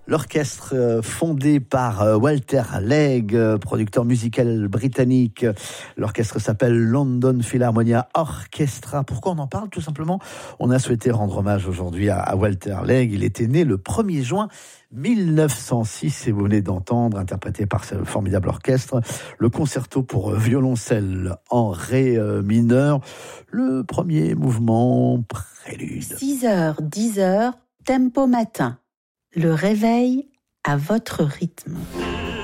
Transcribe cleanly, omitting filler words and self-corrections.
L'orchestre fondé par Walter Legg, producteur musical britannique. L'orchestre s'appelle London Philharmonia Orchestra. Pourquoi on en parle? Tout simplement, on a souhaité rendre hommage aujourd'hui à Walter Legg. Il était né le 1er juin 1906 et vous venez d'entendre, interprété par ce formidable orchestre, le concerto pour violoncelle en ré mineur, le premier mouvement prélude. 6h, 10h, tempo matin. Le réveil à votre rythme.